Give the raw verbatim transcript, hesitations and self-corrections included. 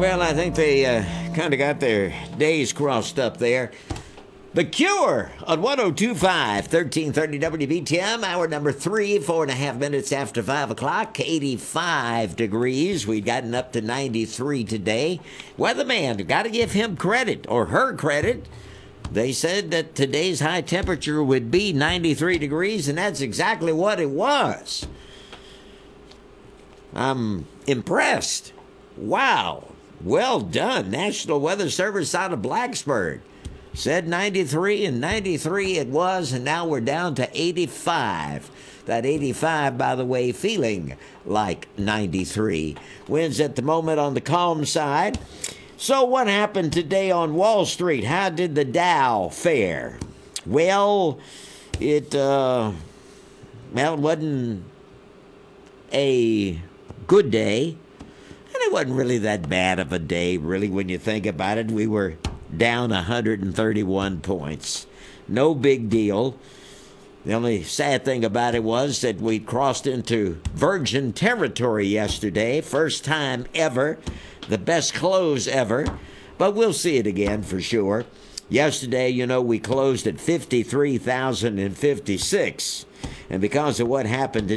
Well, I think they uh, kind of got their days crossed up there. The Cure on one oh two point five, thirteen thirty W B T M, hour number three, four and a half minutes after five o'clock, eighty-five degrees. We've gotten up to ninety-three today. Weatherman, got to give him credit, or her credit. They said that today's high temperature would be ninety-three degrees, and that's exactly what it was. I'm impressed. Wow. Well done. National Weather Service out of Blacksburg said ninety-three, and ninety-three it was, and now we're down to eighty-five. That eighty-five, by the way, feeling like ninety-three. Winds at the moment on the calm side. So what happened today on Wall Street? How did the Dow fare? Well, it, uh, well, it wasn't a good day. And it wasn't really that bad of a day, really, when you think about it. We were down one hundred thirty-one points. No big deal. The only sad thing about it was that we crossed into virgin territory yesterday. First time ever. The best close ever. But we'll see it again for sure. Yesterday, you know, we closed at fifty-three thousand fifty-six. And because of what happened today,